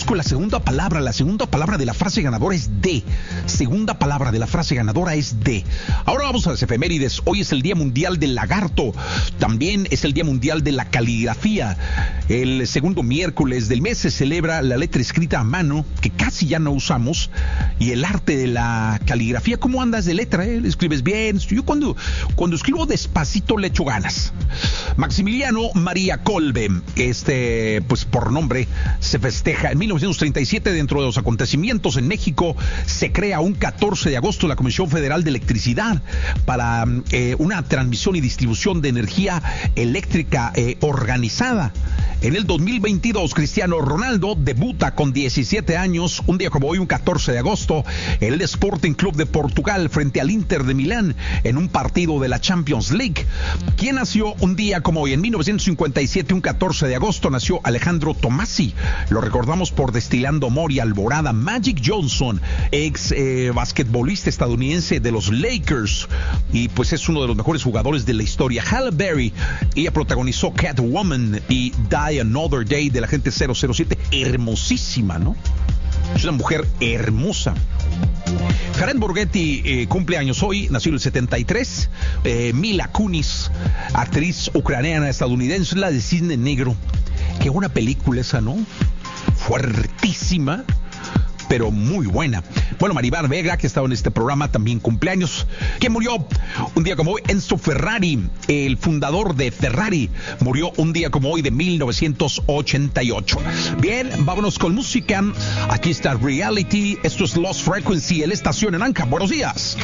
Vamos con la segunda palabra. La segunda palabra de la frase ganadora es de. Segunda palabra de la frase ganadora es de. Ahora vamos a las efemérides. Hoy es el Día Mundial del Lagarto. También es el Día Mundial de la Caligrafía. El segundo miércoles del mes se celebra la letra escrita a mano, que casi ya no usamos, y el arte de la caligrafía. ¿Cómo andas de letra? ¿Escribes bien? Yo cuando escribo despacito le echo ganas. Maximiliano María Kolbe, pues por nombre, se festeja en 1937. Dentro de los acontecimientos en México se crea un 14 de agosto la Comisión Federal de Electricidad para una transmisión y distribución de energía eléctrica organizada. En el 2022, Cristiano Ronaldo debuta con 17 años, un día como hoy, un 14 de agosto, en el Sporting Club de Portugal frente al Inter de Milán en un partido de la Champions League. ¿Quién nació un día como hoy? En 1957, un 14 de agosto, nació Alejandro Tomasi. Lo recordamos por Destilando Amor y Alborada. Magic Johnson, ex basquetbolista estadounidense de los Lakers, y pues es uno de los mejores jugadores de la historia. Halle Berry, ella protagonizó Catwoman y Die Another Day de la Agente 007, hermosísima, ¿no? Es una mujer hermosa. Karen Borghetti cumple años hoy, nació en el 73. Mila Kunis, actriz ucraniana estadounidense, la de Cisne Negro. Qué buena película esa, ¿no? Fuertísima, pero muy buena. Bueno, Maribel Vega, que ha estado en este programa, también cumpleaños. ¿Quién murió un día como hoy? Enzo Ferrari, el fundador de Ferrari, murió un día como hoy de 1988. Bien, vámonos con música. Aquí está Reality. Esto es Lost Frequency, en la estación en Anca. Buenos días.